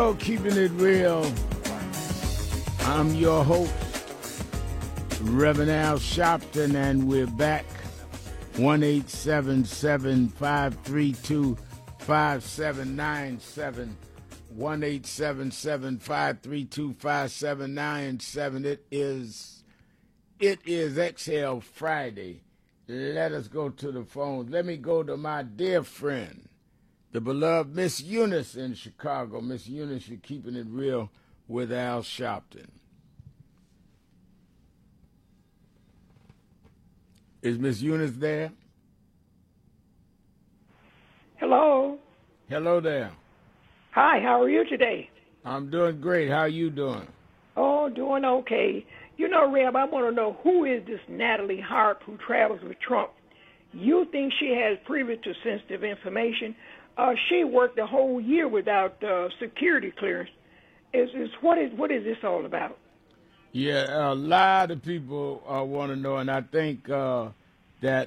show, Keeping It Real. I'm your host, Reverend Al Sharpton, and we're back. 1-877-532-5797. 1-877-532-5797. It is Exhale Friday. Let us go to the phone. Let me go to my dear friend, the beloved Miss Eunice in Chicago. Miss Eunice, you're Keeping It Real with Al Sharpton. Is Miss Eunice there? Hello. Hello there. Hi, how are you today? I'm doing great. How are you doing? Oh, doing okay. You know, Reb, I want to know, who is this Natalie Harp who travels with Trump? You think she has privy to sensitive information? She worked the whole year without security clearance. What is this all about? Yeah, a lot of people want to know, and I think that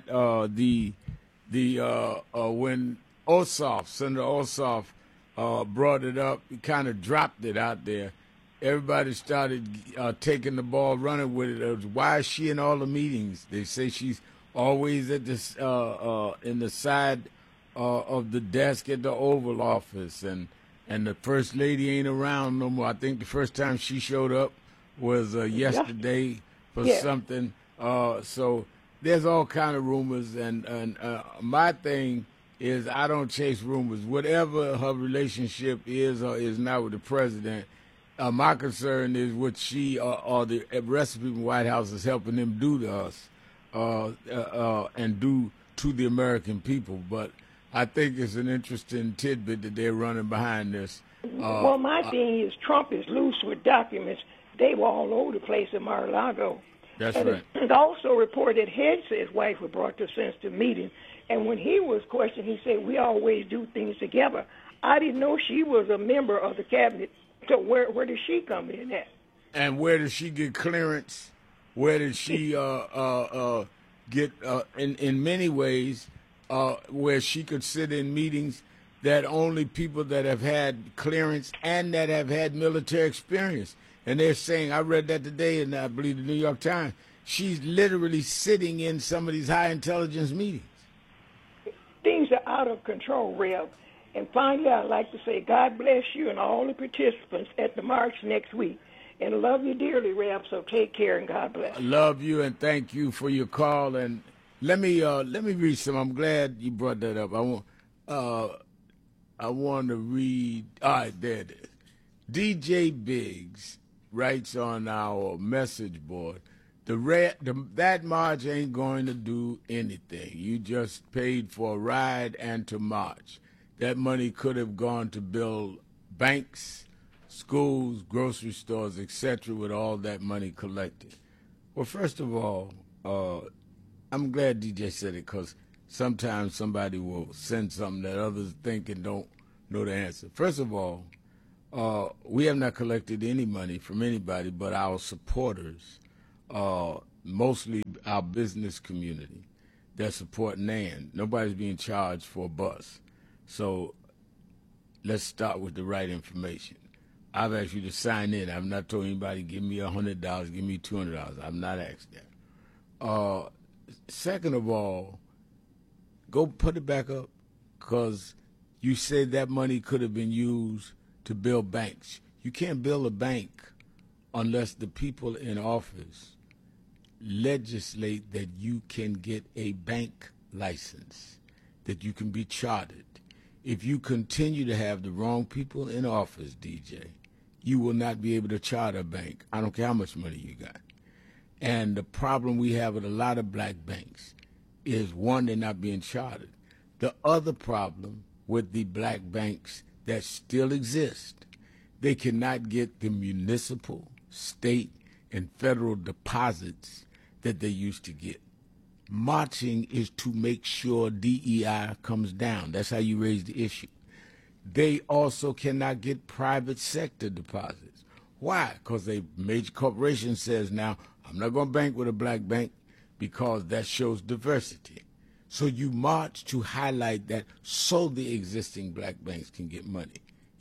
when Senator Ossoff brought it up, he kind of dropped it out there. Everybody started taking the ball, running with it. It was, why is she in all the meetings? They say she's always at this in the side of the desk at the Oval Office, and the First Lady ain't around no more. I think the first time she showed up was yesterday for something. So there's all kind of rumors, and my thing is I don't chase rumors. Whatever her relationship is or is not with the president, my concern is what she or the rest of the people in the White House is helping them do to us and do to the American people. But I think it's an interesting tidbit that they're running behind this. Well, my thing is Trump is loose with documents. They were all over the place in Mar-a-Lago. That's and right. It also reported Hens's wife was brought to a sensitive meeting. And when he was questioned, he said, we always do things together. I didn't know she was a member of the cabinet. So where does she come in at? And where does she get clearance? Where did she get, in many ways, where she could sit in meetings that only people that have had clearance and that have had military experience. And they're saying, I read that today in, I believe, the New York Times, she's literally sitting in some of these high intelligence meetings. Things are out of control, Rev. And finally, I'd like to say God bless you and all the participants at the march next week. And love you dearly, Rev, so take care and God bless. I love you and thank you for your call. And let me read some. I'm glad you brought that up. I want to read. All right, there it is. DJ Biggs writes on our message board, that march ain't going to do anything. You just paid for a ride and to march. That money could have gone to build banks, schools, grocery stores, etc. with all that money collected. Well, first of all, I'm glad DJ said it, because sometimes somebody will send something that others think and don't know the answer. First of all, we have not collected any money from anybody but our supporters, mostly our business community that support NAN. Nobody's being charged for a bus. So let's start with the right information. I've asked you to sign in. I've not told anybody, give me $100, give me $200. I've not asked that. Second of all, go put it back up, because you said that money could have been used to build banks. You can't build a bank unless the people in office legislate that you can get a bank license, that you can be chartered. If you continue to have the wrong people in office, DJ, you will not be able to charter a bank. I don't care how much money you got. And the problem we have with a lot of black banks is, one, they're not being chartered. The other problem with the black banks that still exist, they cannot get the municipal, state, and federal deposits that they used to get. Marching is to make sure DEI comes down. That's how you raise the issue. They also cannot get private sector deposits. Why? Because a major corporation says now, I'm not going to bank with a black bank because that shows diversity. So you march to highlight that so the existing black banks can get money.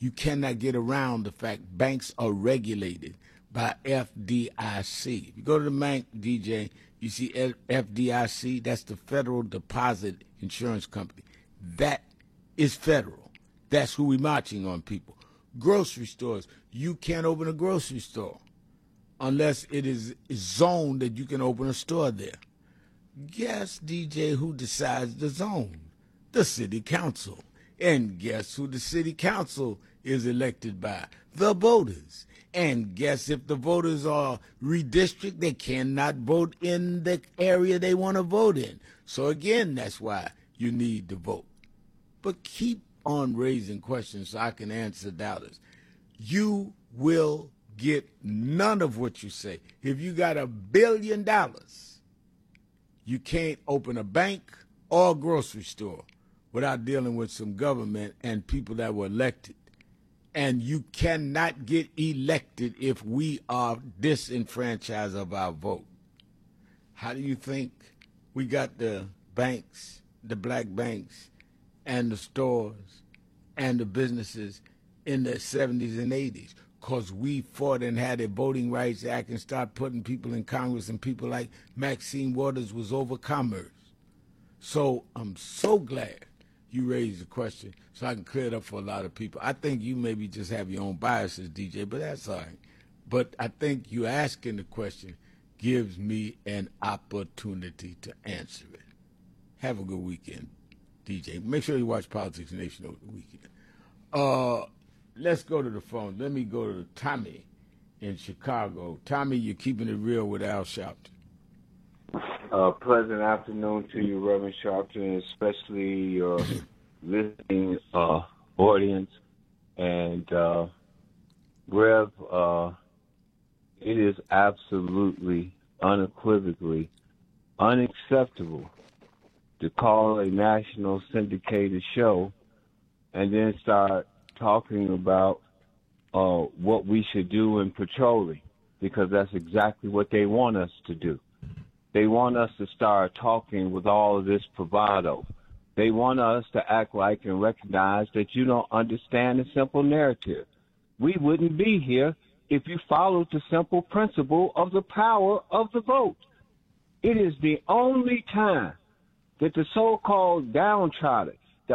You cannot get around the fact banks are regulated by FDIC. If you go to the bank, DJ, you see FDIC, that's the Federal Deposit Insurance Company. That is federal. That's who we marching on, people. Grocery stores, you can't open a grocery store unless it is zoned that you can open a store there. Guess, DJ, who decides the zone? The city council. And guess who the city council is elected by? The voters. And guess if the voters are redistricted, they cannot vote in the area they want to vote in. So again, that's why you need to vote. But keep on raising questions so I can answer doubters. You will get none of what you say. If you got $1 billion, you can't open a bank or a grocery store without dealing with some government and people that were elected. And you cannot get elected if we are disenfranchised of our vote. How do you think we got the banks, the black banks, and the stores and the businesses in the 70s and 80s? Because we fought and had a Voting Rights Act and started putting people in Congress, and people like Maxine Waters was over commerce. So I'm so glad you raised the question so I can clear it up for a lot of people. I think you maybe just have your own biases, DJ, but that's all right. But I think you asking the question gives me an opportunity to answer it. Have a good weekend, DJ. Make sure you watch Politics Nation over the weekend. Let's go to the phone. Let me go to Tommy in Chicago. Tommy, you're keeping it real with Al Sharpton. Pleasant afternoon to you, Reverend Sharpton, especially your listening audience. And, Rev, it is absolutely, unequivocally unacceptable to call a national syndicated show and then start talking about what we should do in patrolling, because that's exactly what they want us to do. They want us to start talking with all of this bravado. They want us to act like and recognize that you don't understand the simple narrative. We wouldn't be here if you followed the simple principle of the power of the vote. It is the only time that the so-called downtrodden, the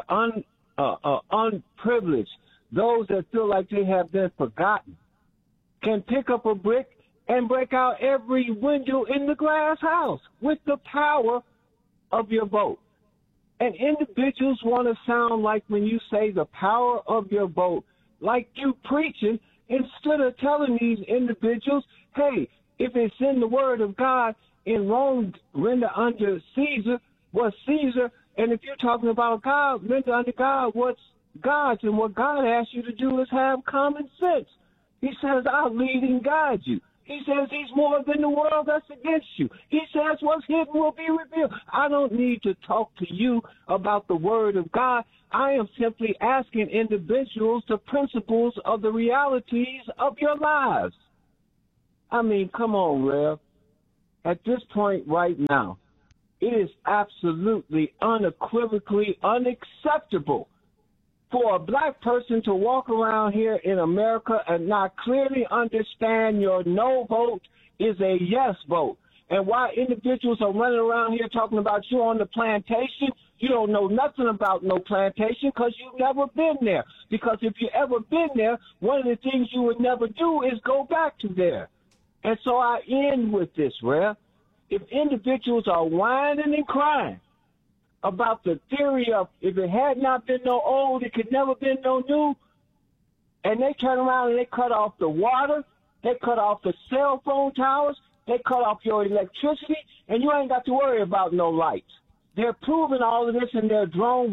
unprivileged, those that feel like they have been forgotten, can pick up a brick and break out every window in the glass house with the power of your vote. And individuals want to sound like, when you say the power of your vote, like you preaching, instead of telling these individuals, hey, if it's in the word of God, in Rome, render under Caesar what's Caesar, and if you're talking about God, render under God what's God's. And what God asks you to do is have common sense. He says, I'll lead and guide you. He says he's more than the world that's against you. He says what's hidden will be revealed. I don't need to talk to you about the word of God. I am simply asking individuals the principles of the realities of your lives. I mean, come on, Rev. At this point right now, it is absolutely unequivocally unacceptable for a black person to walk around here in America and not clearly understand your no vote is a yes vote. And why individuals are running around here talking about you on the plantation, you don't know nothing about no plantation because you've never been there. Because if you ever been there, one of the things you would never do is go back to there. And so I end with this, Rev. If individuals are whining and crying about the theory of if it had not been no old, it could never been no new, and they turn around and they cut off the water, they cut off the cell phone towers, they cut off your electricity, and you ain't got to worry about no lights. They're proving all of this in their drone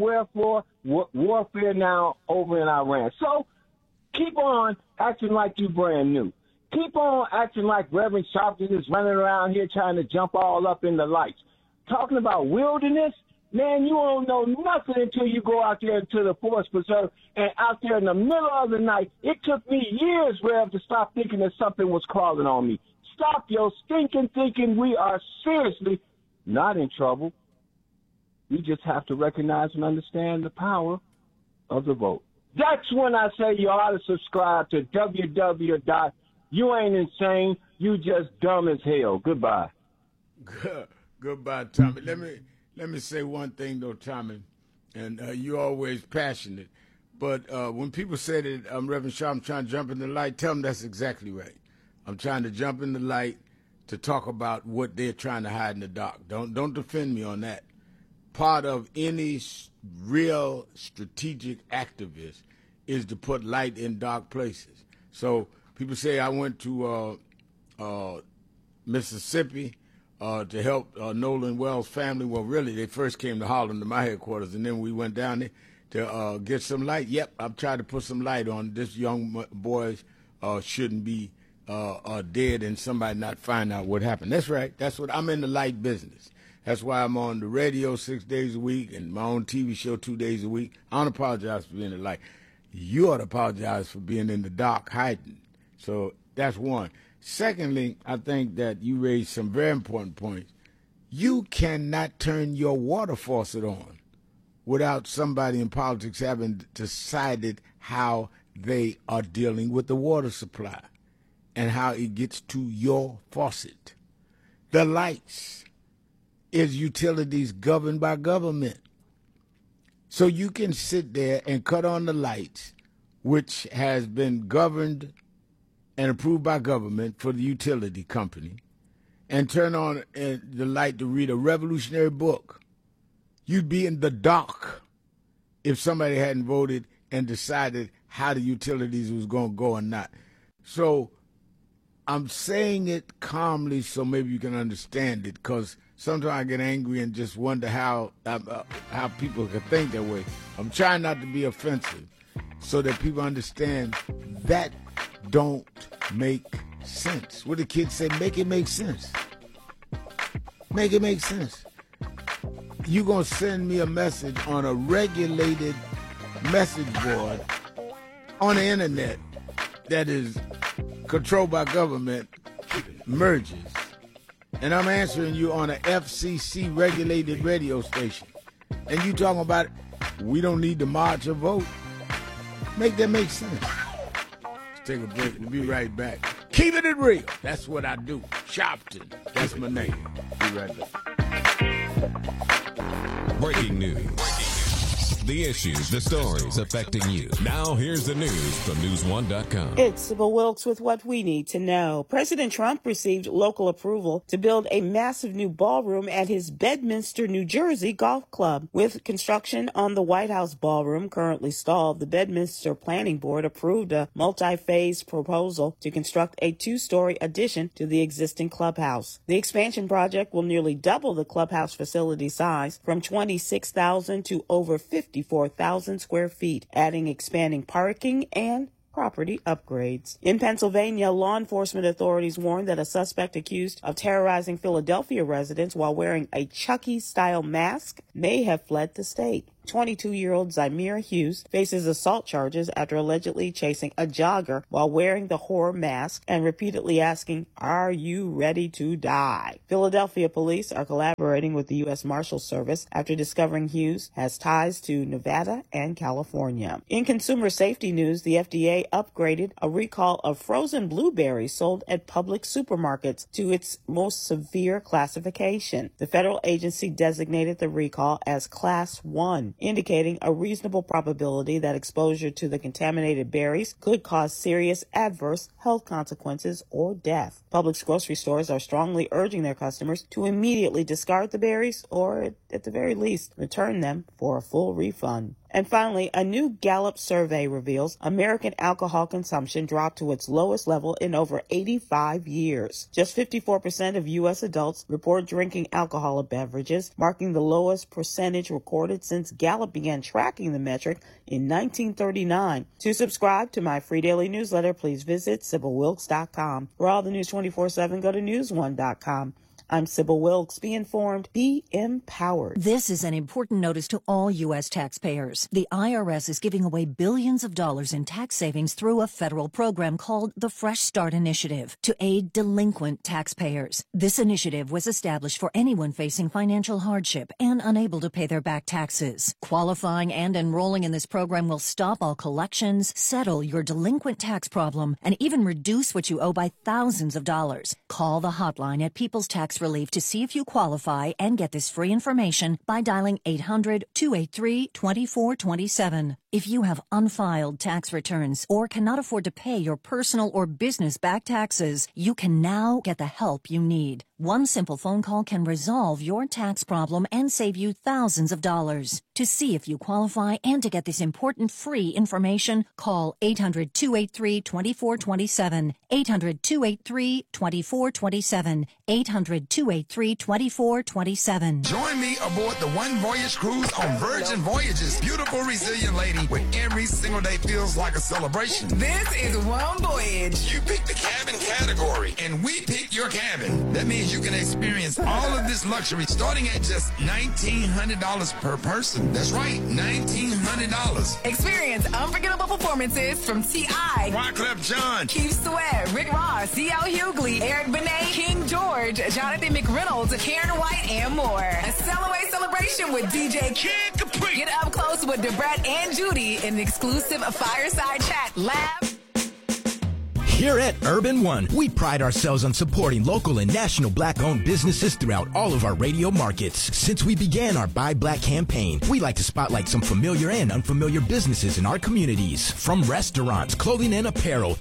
warfare now over in Iran. So keep on acting like you brand new. Keep on acting like Reverend Sharpton is running around here trying to jump all up in the lights. Talking about wilderness, man, you don't know nothing until you go out there to the Forest Preserve and out there in the middle of the night. It took me years, Rev, to stop thinking that something was crawling on me. Stop your stinking thinking. We are seriously not in trouble. We just have to recognize and understand the power of the vote. That's when I say you ought to subscribe to www.youaintinsane, you just dumb as hell. Goodbye. Goodbye, Tommy. Let me say one thing though, Tommy, and you're always passionate. But when people say that Reverend Shaw, I'm trying to jump in the light, tell them that's exactly right. I'm trying to jump in the light to talk about what they're trying to hide in the dark. Don't defend me on that. Part of any real strategic activist is to put light in dark places. So people say I went to Mississippi to help Nolan Wells' family. Well, really, they first came to Harlem to my headquarters, and then we went down there to get some light. Yep, I've tried to put some light on this young boys shouldn't be dead and somebody not find out what happened. That's right. That's what I'm in the light business. That's why I'm on the radio 6 days a week and my own TV show 2 days a week. I don't apologize for being in the light. You ought to apologize for being in the dark hiding. So that's one. Secondly, I think that you raised some very important points. You cannot turn your water faucet on without somebody in politics having decided how they are dealing with the water supply and how it gets to your faucet. The lights is utilities governed by government. So you can sit there and cut on the lights, which has been governed and approved by government for the utility company, and turn on the light to read a revolutionary book. You'd be in the dark if somebody hadn't voted and decided how the utilities was going to go or not. So I'm saying it calmly so maybe you can understand it, because sometimes I get angry and just wonder how people can think that way. I'm trying not to be offensive so that people understand that don't make sense. What the kids say, make it make sense. Make it make sense. You're going to send me a message on a regulated message board on the internet that is controlled by government, merges, and I'm answering you on a FCC regulated radio station, and you talking about we don't need to march or vote. Make that make sense. Let's take a break and be right back. Keeping it real. That's what I do. Sharpton. That's my name. Be right back. Breaking news. The issues, the stories affecting you. Now here's the news from News1.com. It's Sybil Wilkes with what we need to know. President Trump received local approval to build a massive new ballroom at his Bedminster, New Jersey golf club. With construction on the White House ballroom currently stalled, the Bedminster Planning Board approved a multi-phase proposal to construct a 2-story addition to the existing clubhouse. The expansion project will nearly double the clubhouse facility size from 26,000 to over 54,000 square feet, adding expanding parking and property upgrades. In Pennsylvania, law enforcement authorities warned that a suspect accused of terrorizing Philadelphia residents while wearing a Chucky-style mask may have fled the state. 22-year-old Zymir Hughes faces assault charges after allegedly chasing a jogger while wearing the horror mask and repeatedly asking, "Are you ready to die?" Philadelphia police are collaborating with the U.S. Marshals Service after discovering Hughes has ties to Nevada and California. In consumer safety news, the FDA upgraded a recall of frozen blueberries sold at public supermarkets to its most severe classification. The federal agency designated the recall as Class 1. Indicating a reasonable probability that exposure to the contaminated berries could cause serious adverse health consequences or death. Publix grocery stores are strongly urging their customers to immediately discard the berries or, at the very least, return them for a full refund. And finally, a new Gallup survey reveals American alcohol consumption dropped to its lowest level in over 85 years. Just 54% of U.S. adults report drinking alcoholic beverages, marking the lowest percentage recorded since Gallup began tracking the metric in 1939. To subscribe to my free daily newsletter, please visit SybilWilkes.com. For all the news 24/7, go to News1.com. I'm Sybil Wilkes. Be informed, be empowered. This is an important notice to all U.S. taxpayers. The IRS is giving away billions of dollars in tax savings through a federal program called the Fresh Start Initiative to aid delinquent taxpayers. This initiative was established for anyone facing financial hardship and unable to pay their back taxes. Qualifying and enrolling in this program will stop all collections, settle your delinquent tax problem, and even reduce what you owe by thousands of dollars. Call the hotline at People's Tax Relief to see if you qualify and get this free information by dialing 800-283-2427. If you have unfiled tax returns or cannot afford to pay your personal or business back taxes, you can now get the help you need. One simple phone call can resolve your tax problem and save you thousands of dollars. To see if you qualify and to get this important free information, call 800-283-2427, 800-283-2427, 800-283-2427. Join me aboard the One Voyage Cruise on Virgin Voyages. Beautiful, resilient lady, where every single day feels like a celebration. This is One Voyage. You pick the cabin category, and we pick your cabin. That means you can experience all of this luxury starting at just $1,900 per person. That's right, $1,900. Experience unforgettable performances from T.I., Wyclef Jean, Keith Sweat, Rick Ross, C.L. Hughley, Eric Benet, King George, Jonathan McReynolds, Karen White, and more. A Cellaway celebration with DJ Kid Capri. Get up close with Debrat and Judy in an exclusive fireside chat, laugh. Here at Urban One, we pride ourselves on supporting local and national Black-owned businesses throughout all of our radio markets. Since we began our Buy Black campaign, we like to spotlight some familiar and unfamiliar businesses in our communities, from restaurants, clothing, and apparel.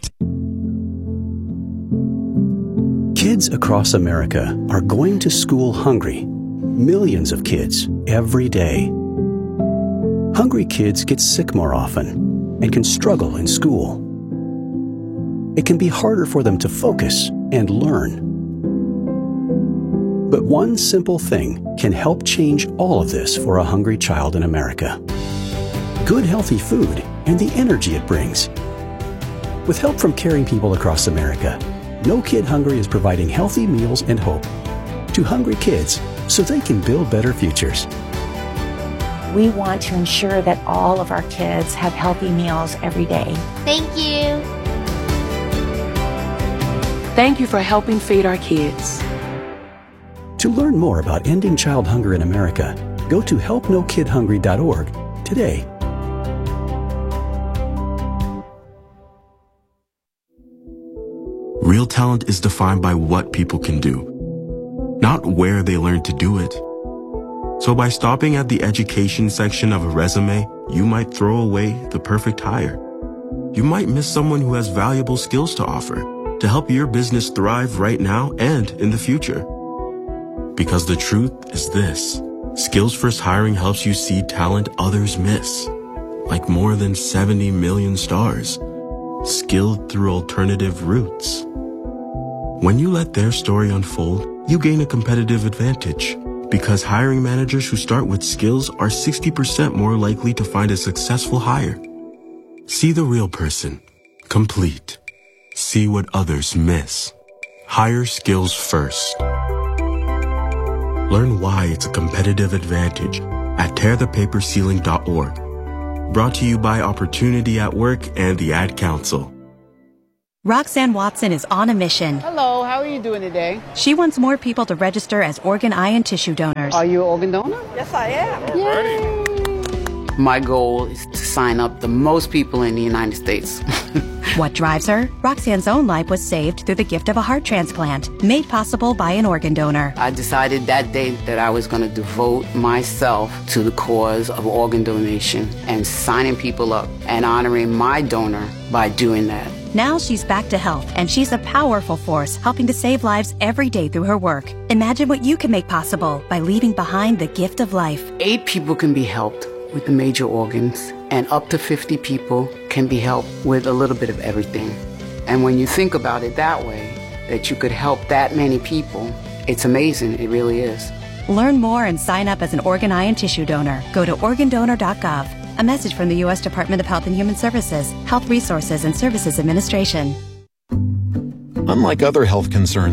Kids across America are going to school hungry. Millions of kids every day. Hungry kids get sick more often and can struggle in school. It can be harder for them to focus and learn. But one simple thing can help change all of this for a hungry child in America. Good, healthy food and the energy it brings. With help from caring people across America, No Kid Hungry is providing healthy meals and hope to hungry kids so they can build better futures. We want to ensure that all of our kids have healthy meals every day. Thank you. Thank you for helping feed our kids. To learn more about ending child hunger in America, go to helpnokidhungry.org today. Real talent is defined by what people can do, not where they learn to do it. So by stopping at the education section of a resume, you might throw away the perfect hire. You might miss someone who has valuable skills to offer to help your business thrive right now and in the future. Because the truth is this: Skills First Hiring helps you see talent others miss, like more than 70 million stars, skilled through alternative routes. When you let their story unfold, you gain a competitive advantage, because hiring managers who start with skills are 60% more likely to find a successful hire. See the real person, complete. See what others miss. Hire skills first. Learn why it's a competitive advantage at tearthepaperceiling.org. Brought to you by Opportunity at Work and the Ad Council. Roxanne Watson is on a mission. Hello, how are you doing today? She wants more people to register as organ, eye, and tissue donors. Are you an organ donor? Yes, I am. Yay. My goal is to sign up the most people in the United States. What drives her? Roxanne's own life was saved through the gift of a heart transplant, made possible by an organ donor. I decided that day that I was going to devote myself to the cause of organ donation and signing people up and honoring my donor by doing that. Now she's back to health, and she's a powerful force helping to save lives every day through her work. Imagine what you can make possible by leaving behind the gift of life. 8 people can be helped with the major organs, and up to 50 people can be helped with a little bit of everything. And when you think about it that way, that you could help that many people, it's amazing. It really is. Learn more and sign up as an organ, eye, and tissue donor. Go to organdonor.gov. A message from the U.S. Department of Health and Human Services, Health Resources and Services Administration. Unlike other health concerns,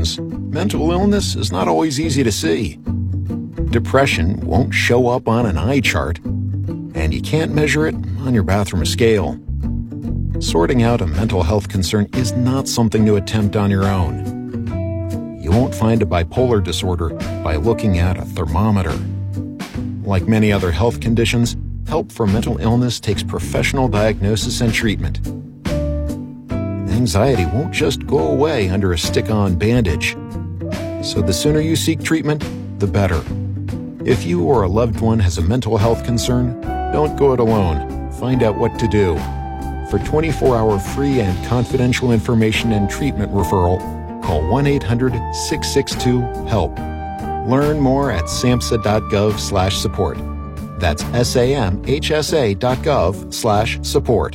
mental illness is not always easy to see. Depression won't show up on an eye chart, and you can't measure it on your bathroom scale. Sorting out a mental health concern is not something to attempt on your own. You won't find a bipolar disorder by looking at a thermometer. Like many other health conditions, help for mental illness takes professional diagnosis and treatment. Anxiety won't just go away under a stick-on bandage. So the sooner you seek treatment, the better. If you or a loved one has a mental health concern, don't go it alone. Find out what to do. For 24-hour free and confidential information and treatment referral, call 1-800-662-HELP. Learn more at samhsa.gov/support. That's samhsa.gov/support.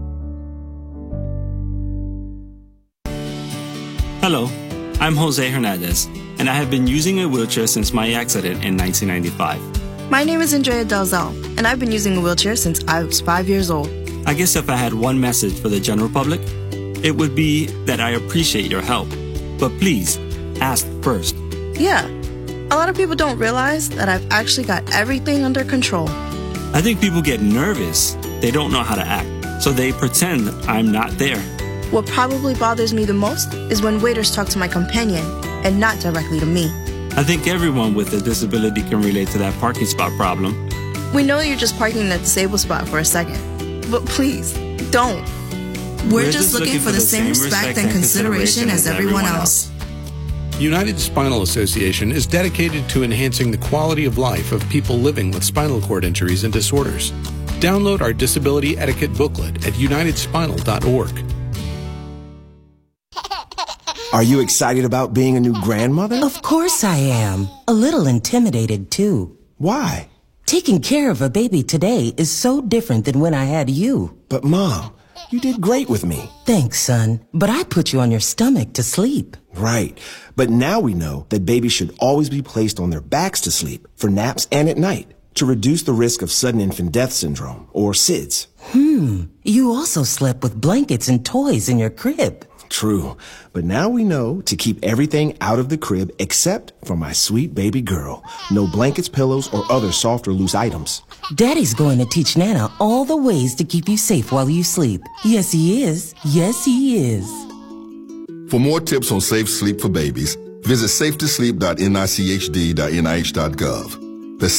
Hello, I'm Jose Hernandez, and I have been using a wheelchair since my accident in 1995. My name is Andrea Dalzell, and I've been using a wheelchair since I was 5 years old. I guess if I had one message for the general public, it would be that I appreciate your help. But please, ask first. Yeah, a lot of people don't realize that I've actually got everything under control. I think people get nervous. They don't know how to act, so they pretend I'm not there. What probably bothers me the most is when waiters talk to my companion and not directly to me. I think everyone with a disability can relate to that parking spot problem. We know you're just parking in the disabled spot for a second, but please, don't. We're just looking for the same respect and consideration as everyone else. United Spinal Association is dedicated to enhancing the quality of life of people living with spinal cord injuries and disorders. Download our disability etiquette booklet at unitedspinal.org. Are you excited about being a new grandmother? Of course I am. A little intimidated, too. Why? Taking care of a baby today is so different than when I had you. But, Mom, you did great with me. Thanks, son. But I put you on your stomach to sleep. Right. But now we know that babies should always be placed on their backs to sleep, for naps and at night, to reduce the risk of sudden infant death syndrome, or SIDS. You also slept with blankets and toys in your crib. True, but now we know to keep everything out of the crib except for my sweet baby girl. No blankets, pillows, or other soft or loose items. Daddy's going to teach Nana all the ways to keep you safe while you sleep. Yes, he is. Yes, he is. For more tips on safe sleep for babies, visit safetosleep.nichd.nih.gov. That's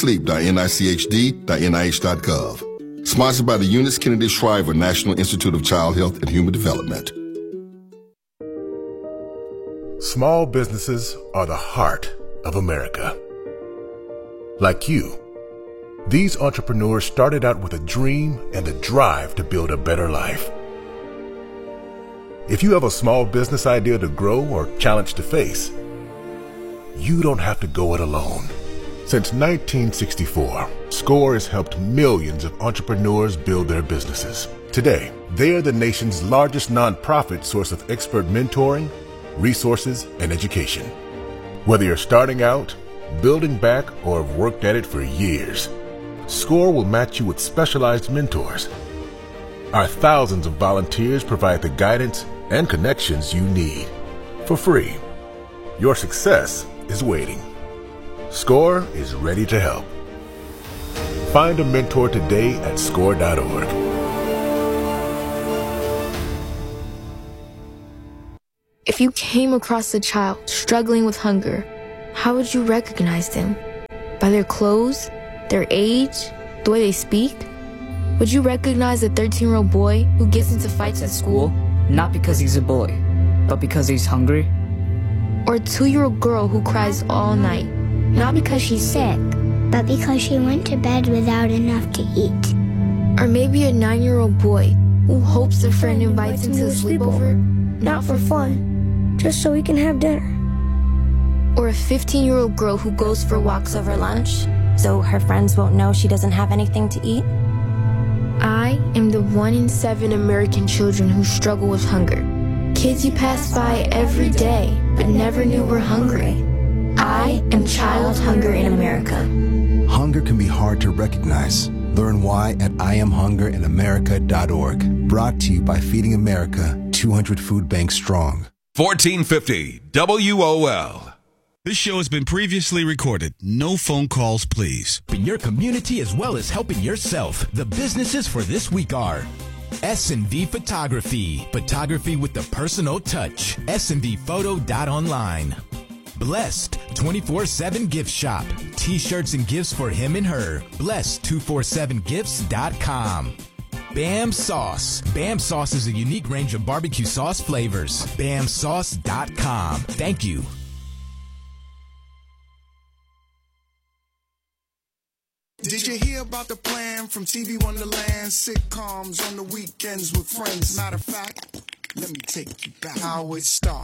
safetosleep.nichd.nih.gov. Sponsored by the Eunice Kennedy Shriver National Institute of Child Health and Human Development. Small businesses are the heart of America. Like you, these entrepreneurs started out with a dream and a drive to build a better life. If you have a small business idea to grow or challenge to face, you don't have to go it alone. Since 1964, SCORE has helped millions of entrepreneurs build their businesses. Today, they are the nation's largest nonprofit source of expert mentoring, resources, and education. Whether you're starting out, building back, or have worked at it for years, SCORE will match you with specialized mentors. Our thousands of volunteers provide the guidance and connections you need for free. Your success is waiting. SCORE is ready to help. Find a mentor today at SCORE.org. If you came across a child struggling with hunger, how would you recognize them? By their clothes, their age, the way they speak? Would you recognize a 13-year-old boy who gets into fights at school? Not because he's a boy, but because he's hungry? Or a 2-year-old girl who cries all night? Not because she's sick, but because she went to bed without enough to eat. Or maybe a 9-year-old boy who hopes a friend invites him to a sleepover? Not for fun, just so we can have dinner. Or a 15-year-old girl who goes for walks over lunch, so her friends won't know she doesn't have anything to eat? I am the 1 in 7 American children who struggle with hunger. Kids you pass by every day, but never knew were hungry. I am Child Hunger in America. Hunger can be hard to recognize. Learn why at IamHungerInAmerica.org. Brought to you by Feeding America, 200 Food Banks Strong. 1450 WOL. This show has been previously recorded. No phone calls, please. In your community as well as helping yourself. The businesses for this week are S&V Photography. Photography with the personal touch. SNVphoto.online. Blessed 24/7 Gift Shop. T-shirts and gifts for him and her. Blessed247gifts.com. Bam Sauce. Bam Sauce is a unique range of barbecue sauce flavors. BamSauce.com. Thank you. Did you hear about the plan from TV Wonderland? Sitcoms on the weekends with friends. Matter of fact, let me take you back. How it started.